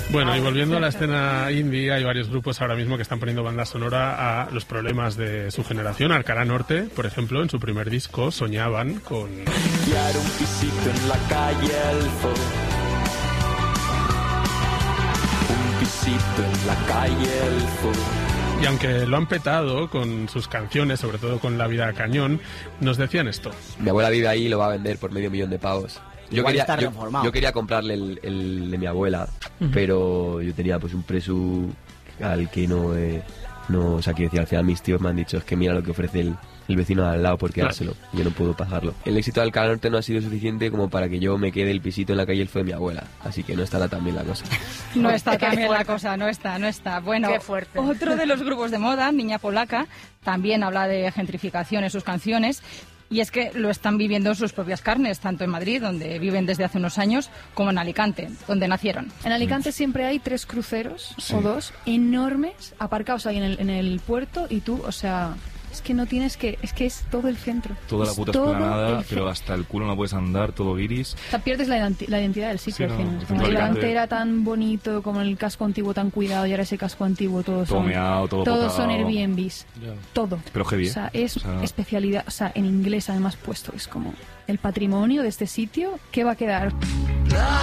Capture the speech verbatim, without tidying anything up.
Bueno, y volviendo a la escena indie, hay varios grupos ahora mismo que están poniendo banda sonora a los problemas de su generación. Alcalá Norte, por ejemplo, en su primer disco soñaban con... Quiero un pisito en la calle Elfo. Un pisito en la calle Elfo. Y aunque lo han petado con sus canciones, sobre todo con La vida a cañón, nos decían esto. Mi abuela vive ahí y lo va a vender por medio millón de pavos. Yo quería, yo, yo quería comprarle el, el de mi abuela, uh-huh. pero yo tenía pues un presu al que no... Eh, no o sea, que decía, al final mis tíos me han dicho, es que mira lo que ofrece el, el vecino de al lado por quedárselo. Claro. Yo no puedo pagarlo. El éxito de Alcalá Norte no ha sido suficiente como para que yo me quede el pisito en la calle Elfo de mi abuela. Así que no estará tan bien la cosa. No está tan bien la cosa, no está, no está. Bueno, qué fuerte. Otro de los grupos de moda, Niña Polaca, también habla de gentrificación en sus canciones. Y es que lo están viviendo en sus propias carnes, tanto en Madrid, donde viven desde hace unos años, como en Alicante, donde nacieron. En Alicante siempre hay tres cruceros, sí. o dos, enormes, aparcados ahí en el, en el puerto, y tú, o sea... Es que no tienes que... Es que es todo el centro. Toda la puta esplanada, pero hasta el culo no puedes andar, todo guiris. O sea, pierdes la, identi- la identidad del sitio. Sí, al no, final. Alicante era tan bonito, como el casco antiguo tan cuidado, y ahora ese casco antiguo todos todo son... meado, todo Todos potado. son Airbnbs. Yeah. Todo. Pero heavy, O sea, es o sea... especialidad... O sea, en inglés además puesto. Es como... El patrimonio de este sitio, ¿qué va a quedar?